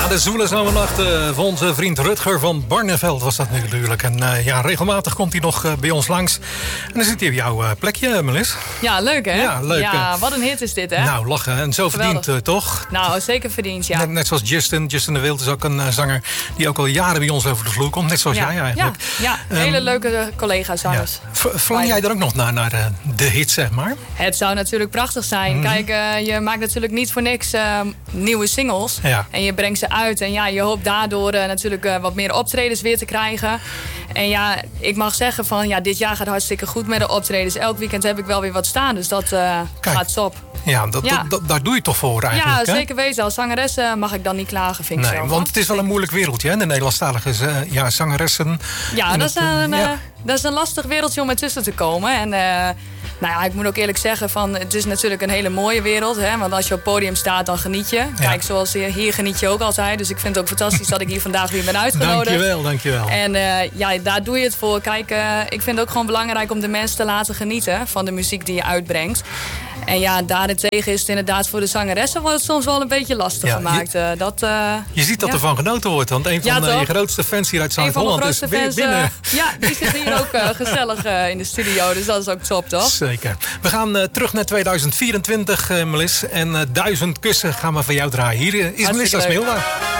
Ja, de zwoele zomernacht van onze vriend Rutger van Barneveld was dat natuurlijk. En regelmatig komt hij nog bij ons langs. En dan zit hij op jouw plekje, Melis. Ja, leuk hè? Ja, leuk. Ja, wat een hit is dit hè? Nou, lachen. En zo verdiend, toch? Nou, zeker verdiend, ja. Net zoals Justin de Wild is ook een zanger die ook al jaren bij ons over de vloer komt. Net zoals jij eigenlijk. Ja, hele leuke collega-zangers. Ja. Verlang jij er ook nog naar de hit, zeg maar? Het zou natuurlijk prachtig zijn. Kijk, je maakt natuurlijk niet voor niks nieuwe singles. Ja. En je brengt ze uit. En ja, je hoopt daardoor natuurlijk wat meer optredens weer te krijgen. En ja, ik mag zeggen van ja, dit jaar gaat hartstikke goed met de optredens. Elk weekend heb ik wel weer wat staan. Dus dat gaat top. Ja, daar doe je toch voor eigenlijk, ja, zeker weten. Als zangeres mag ik dan niet klagen, vind ik zelf. Want het is wel een moeilijk wereldje, hè? De Nederlandstalige zangeressen. Ja, dat is een lastig wereldje om ertussen te komen. En nou ja, ik moet ook eerlijk zeggen, het is natuurlijk een hele mooie wereld. Hè? Want als je op het podium staat, dan geniet je. Kijk, zoals hier geniet je ook altijd. Dus ik vind het ook fantastisch dat ik hier vandaag weer ben uitgenodigd. Dankjewel. En daar doe je het voor. Kijk, ik vind het ook gewoon belangrijk om de mensen te laten genieten van de muziek die je uitbrengt. En ja, daarentegen is het inderdaad voor de zangeressen wordt het soms wel een beetje lastig gemaakt. Je ziet dat er van genoten wordt, want een van je grootste fans hier uit Zuid-Holland is weer binnen. Die zit hier ook gezellig in de studio, dus dat is ook top, toch? Zeker. We gaan terug naar 2024, Melis. En 1000 kussen gaan we van jou draaien. Hier is Melissa Smilda.